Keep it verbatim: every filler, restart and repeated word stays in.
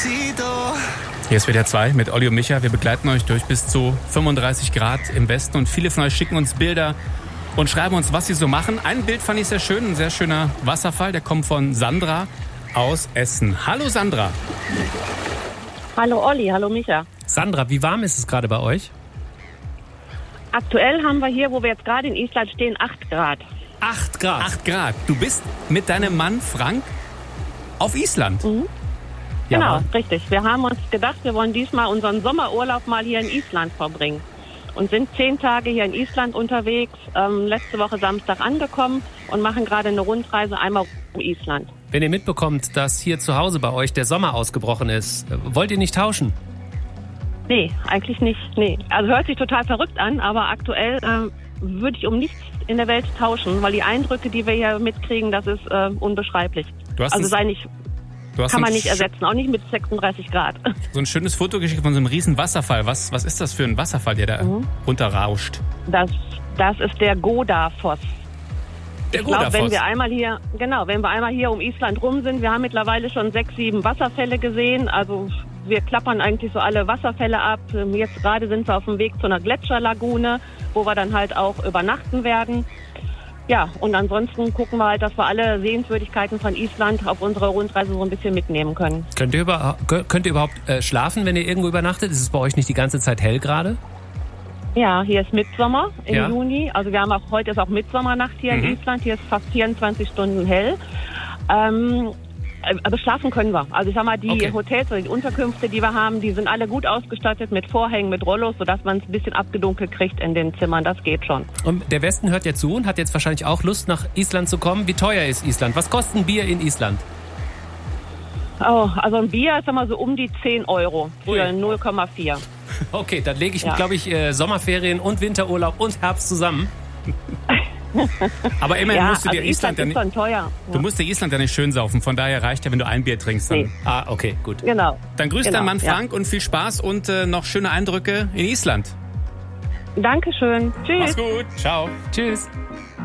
Hier ist W D R zwei mit Olli und Micha. Wir begleiten euch durch bis zu fünfunddreißig Grad im Westen und viele von euch schicken uns Bilder und schreiben uns, was sie so machen. Ein Bild fand ich sehr schön, ein sehr schöner Wasserfall, der kommt von Sandra aus Essen. Hallo Sandra. Hallo Olli, hallo Micha. Sandra, wie warm ist es gerade bei euch? Aktuell haben wir hier, wo wir jetzt gerade in Island stehen, acht Grad. acht Grad? acht Grad. Du bist mit deinem Mann Frank auf Island. Mhm. Ja, Genau, Mann. richtig. Wir haben uns gedacht, wir wollen diesmal unseren Sommerurlaub mal hier in Island verbringen. Und sind zehn Tage hier in Island unterwegs, ähm, letzte Woche Samstag angekommen und machen gerade eine Rundreise einmal um Island. Wenn ihr mitbekommt, dass hier zu Hause bei euch der Sommer ausgebrochen ist, wollt ihr nicht tauschen? Nee, eigentlich nicht. Nee. Also hört sich total verrückt an, aber aktuell ähm, würde ich um nichts in der Welt tauschen, weil die Eindrücke, die wir hier mitkriegen, das ist äh, unbeschreiblich. Du hast Also ein- sei nicht, Du hast kann man ein nicht sch- ersetzen, auch nicht mit sechsunddreißig Grad. so ein schönes Foto geschickt von so einem riesen Wasserfall. Was, was ist das für ein Wasserfall, der da Mhm. runterrauscht? Das, das ist der Godafoss. Der Ich glaube, wenn Godafoss. wir einmal hier, genau, wenn wir einmal hier um Island rum sind, wir haben mittlerweile schon sechs, sieben Wasserfälle gesehen. Also wir klappern eigentlich so alle Wasserfälle ab. Jetzt gerade sind wir auf dem Weg zu einer Gletscherlagune, wo wir dann halt auch übernachten werden. Ja, und ansonsten gucken wir halt, dass wir alle Sehenswürdigkeiten von Island auf unserer Rundreise so ein bisschen mitnehmen können. Könnt ihr, über, könnt ihr überhaupt äh, schlafen, wenn ihr irgendwo übernachtet? Ist es bei euch nicht die ganze Zeit hell gerade? Ja, hier ist Mittsommer im Ja. Juni. Also wir haben auch, heute ist auch Mitsommernacht hier Mhm. in Island. Hier ist fast vierundzwanzig Stunden hell. Ähm, aber schlafen können wir. Also ich sag mal, die Okay. Hotels oder die Unterkünfte, die wir haben, die sind alle gut ausgestattet mit Vorhängen, mit Rollos, sodass man es ein bisschen abgedunkelt kriegt in den Zimmern. Das geht schon. Und der Westen hört ja zu und hat jetzt wahrscheinlich auch Lust, nach Island zu kommen. Wie teuer ist Island? Was kostet ein Bier in Island? Oh, also ein Bier ist immer so um die zehn Euro für Ui. null Komma vier. Okay, dann lege ich, Ja. glaube ich, äh, Sommerferien und Winterurlaub und Herbst zusammen. Aber immerhin Ja, musst du also dir Island, Island ja ist nicht, schon teuer. du Ja. musst dir Island ja nicht schön saufen. Von daher reicht ja, wenn du ein Bier trinkst. Dann, Nee. Ah, okay, gut. Genau. dann grüß Genau, deinen Mann ja. Frank und viel Spaß und äh, noch schöne Eindrücke in Island. Dankeschön. Tschüss. Mach's gut. Ciao. Tschüss.